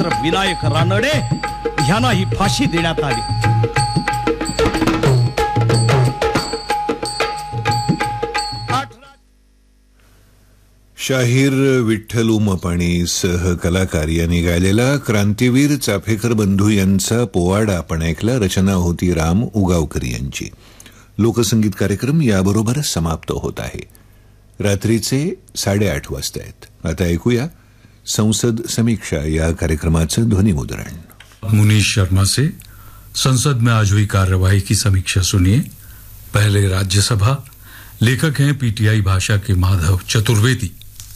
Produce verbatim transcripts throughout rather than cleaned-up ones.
मात्र विनायक रानडे ह्यांना ही फाशी देण्यात आली. शाहीर विठ्ठल उमपाणी सह कलाकार यांनी गायलेला क्रांतीवीर चाफेकर बंधू यांचा पोवाडा आपण ऐकला. रचना होती राम उगावकर यांची. लोकसंगीत कार्यक्रम याबरोबरच समाप्त होत आहे. रात्रीचे साडेआठ वाजता आहेत. आता ऐकूया संसद समीक्षा या कार्यक्रमाचं ध्वनिमुद्रण. मुनीश शर्मा से संसद में आज हुई कार्यवाही की समीक्षा सुनिए. पहले राज्यसभा. लेखक हैं पीटीआई भाषा के माधव चतुर्वेदी.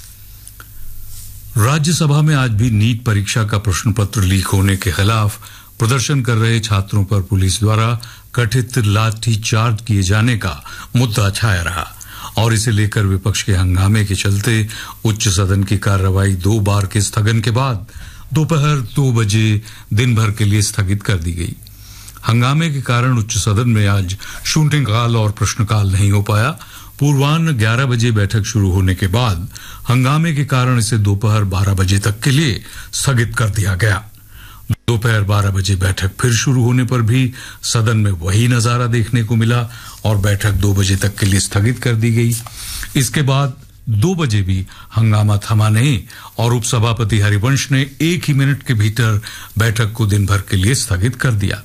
राज्यसभा में आज भी नीट परीक्षा का प्रश्न पत्र लीक होने के खिलाफ प्रदर्शन कर रहे छात्रों पर पुलिस द्वारा कथित लाठीचार्ज किए जाने का मुद्दा छाया रहा और इसे लेकर विपक्ष के हंगामे के चलते उच्च सदन की कार्रवाई दो बार के स्थगन के बाद दोपहर दो बजे दिन भर के लिए स्थगित कर दी गई. हंगामे के कारण उच्च सदन में आज शून्यकाल और प्रश्नकाल नहीं हो पाया. पूर्वाह्न ग्यारह बजे बैठक शुरू होने के बाद हंगामे के कारण इसे दोपहर बारह बजे तक के लिए स्थगित कर दिया गया. दोपहर बारह बजे बैठक फिर शुरू होने पर भी सदन में वही नजारा देखने को मिला और बैठक दो बजे तक के लिए स्थगित कर दी गई. इसके बाद दो बजे भी हंगामा थमा नहीं और उपसभापति हरिवंश ने एक ही मिनट के भीतर बैठक को दिन भर के लिए स्थगित कर दिया.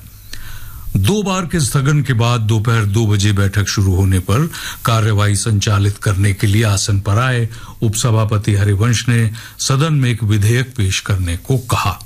दो बार के स्थगन के बाद दोपहर दो बजे बैठक शुरू होने पर कार्यवाही संचालित करने के लिए आसन पर आए उपसभापति हरिवंश ने सदन में एक विधेयक पेश करने को कहा.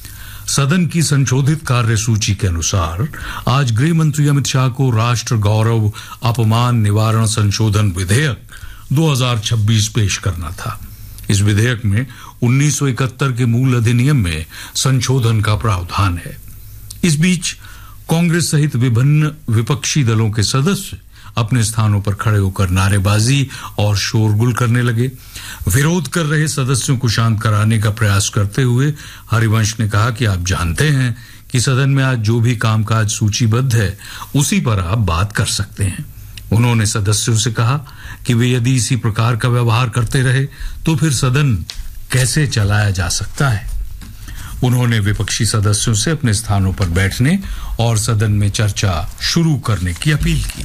सदन की संशोधित कार्य सूची के अनुसार आज गृह मंत्री अमित शाह को राष्ट्र गौरव अपमान निवारण संशोधन विधेयक दो हज़ार छब्बीस पेश करना था. इस विधेयक में उन्नीस सौ इकहत्तर के मूल अधिनियम में संशोधन का प्रावधान है. इस बीच कांग्रेस सहित विभिन्न विपक्षी दलों के सदस्य अपने स्थानों पर खड़े होकर नारेबाजी और शोरगुल करने लगे. विरोध कर रहे सदस्यों को शांत कराने का प्रयास करते हुए हरिवंश ने कहा कि आप जानते हैं कि सदन में आज जो भी कामकाज सूचीबद्ध है उसी पर आप बात कर सकते हैं. उन्होंने सदस्यों से कहा कि वे यदि इसी प्रकार का व्यवहार करते रहे तो फिर सदन कैसे चलाया जा सकता है. उन्होंने विपक्षी सदस्यों से अपने स्थानों पर बैठने और सदन में चर्चा शुरू करने की अपील की.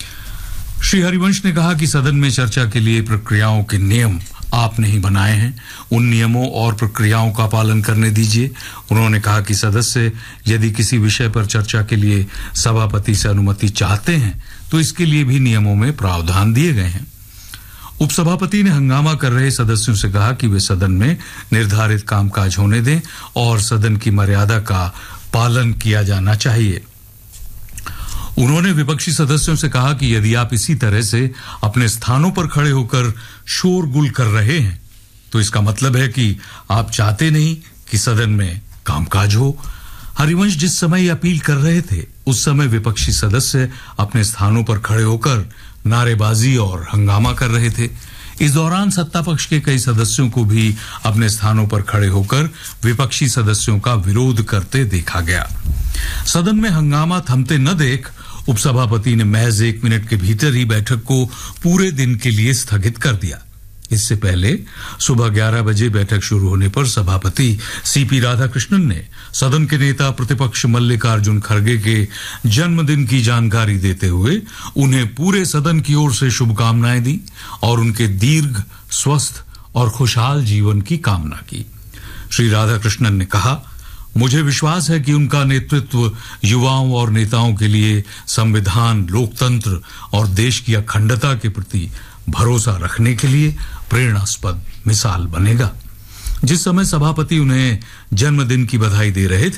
श्री हरिवंश ने कहा कि सदन में चर्चा के लिए प्रक्रियाओं के नियम आपने ही बनाए हैं. उन नियमों और प्रक्रियाओं का पालन करने दीजिए. उन्होंने कहा कि सदस्य यदि किसी विषय पर चर्चा के लिए सभापति से अनुमति चाहते हैं तो इसके लिए भी नियमों में प्रावधान दिए गए हैं. उपसभापति ने हंगामा कर रहे सदस्यों से कहा कि वे सदन में निर्धारित कामकाज होने दें और सदन की मर्यादा का पालन किया जाना चाहिए. उन्होंने विपक्षी सदस्यों से कहा कि यदि आप इसी तरह से अपने स्थानों पर खड़े होकर शोरगुल कर रहे हैं तो इसका मतलब है कि आप चाहते नहीं कि सदन में कामकाज हो. हरिवंश जिस समय अपील कर रहे थे उस समय विपक्षी सदस्य अपने स्थानों पर खड़े होकर नारेबाजी और हंगामा कर रहे थे. इस दौरान सत्ता पक्ष के कई सदस्यों को भी अपने स्थानों पर खड़े होकर विपक्षी सदस्यों का विरोध करते देखा गया. सदन में हंगामा थमते न देख उपसभापति ने महज एक मिनट के भीतर ही बैठक को पूरे दिन के लिए स्थगित कर दिया. इससे पहले सुबह ग्यारह बजे बैठक शुरू होने पर सभापति सीपी राधाकृष्णन ने सदन के नेता प्रतिपक्ष मल्लिकार्जुन खड़गे के जन्मदिन की जानकारी देते हुए उन्हें पूरे सदन की ओर से शुभकामनाएं दी और उनके दीर्घ, स्वस्थ और खुशहाल जीवन की कामना की. श्री राधाकृष्णन ने कहा, मुझे विश्वास है कि उनका नेतृत्व युवाओं और नेताओं के लिए संविधान, लोकतंत्र और देश की अखंडता के प्रति भरोसा रखने के लिए प्रेरणास्पद मिसाल बनेगा. जिस समय सभापति उन्हें जन्मदिन की बधाई दे रहे थे